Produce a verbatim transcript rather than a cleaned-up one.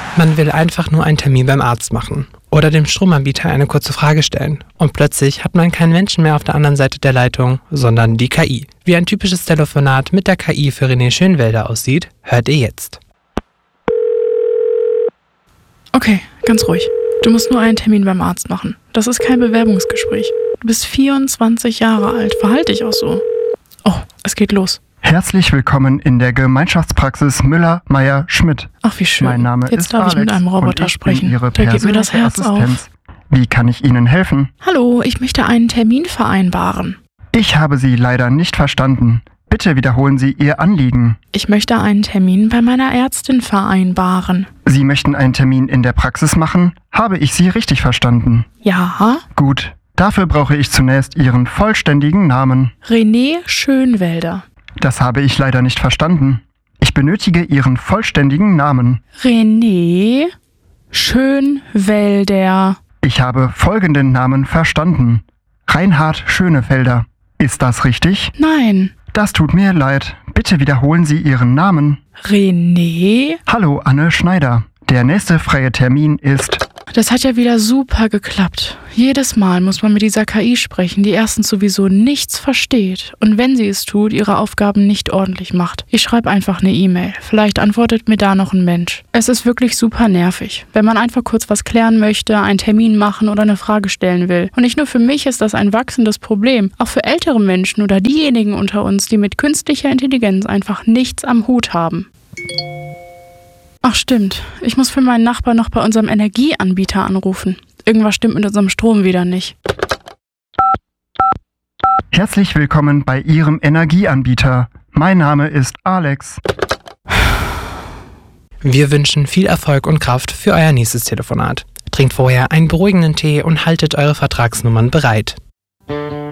Man will einfach nur einen Termin beim Arzt machen oder dem Stromanbieter eine kurze Frage stellen. Und plötzlich hat man keinen Menschen mehr auf der anderen Seite der Leitung, sondern die K I. Wie ein typisches Telefonat mit der K I für René Schönwelder aussieht, hört ihr jetzt. Okay, ganz ruhig. Du musst nur einen Termin beim Arzt machen. Das ist kein Bewerbungsgespräch. Du bist vierundzwanzig Jahre alt. Verhalt dich auch so. Oh, es geht los. Herzlich willkommen in der Gemeinschaftspraxis Müller-Meyer-Schmidt. Ach, wie schön. Mein Name Jetzt ist darf Alex ich mit einem Roboter und ich sprechen. bin Ihre Der gibt mir das persönliche Herz auf. Assistenz. Wie kann ich Ihnen helfen? Hallo, ich möchte einen Termin vereinbaren. Ich habe Sie leider nicht verstanden. Bitte wiederholen Sie Ihr Anliegen. Ich möchte einen Termin bei meiner Ärztin vereinbaren. Sie möchten einen Termin in der Praxis machen? Habe ich Sie richtig verstanden? Ja? Gut. Dafür brauche ich zunächst Ihren vollständigen Namen. René Schönwelder. Das habe ich leider nicht verstanden. Ich benötige Ihren vollständigen Namen. René Schönwelder. Ich habe folgenden Namen verstanden. Reinhard Schönefelder. Ist das richtig? Nein. Das tut mir leid. Bitte wiederholen Sie Ihren Namen. René? Hallo, Anne Schneider. Der nächste freie Termin ist... Das hat ja wieder super geklappt. Jedes Mal muss man mit dieser K I sprechen, die erstens sowieso nichts versteht und wenn sie es tut, ihre Aufgaben nicht ordentlich macht. Ich schreibe einfach eine E-Mail. Vielleicht antwortet mir da noch ein Mensch. Es ist wirklich super nervig, wenn man einfach kurz was klären möchte, einen Termin machen oder eine Frage stellen will. Und nicht nur für mich ist das ein wachsendes Problem, auch für ältere Menschen oder diejenigen unter uns, die mit künstlicher Intelligenz einfach nichts am Hut haben. Ach stimmt, ich muss für meinen Nachbar noch bei unserem Energieanbieter anrufen. Irgendwas stimmt mit unserem Strom wieder nicht. Herzlich willkommen bei Ihrem Energieanbieter. Mein Name ist Alex. Wir wünschen viel Erfolg und Kraft für euer nächstes Telefonat. Trinkt vorher einen beruhigenden Tee und haltet eure Vertragsnummern bereit.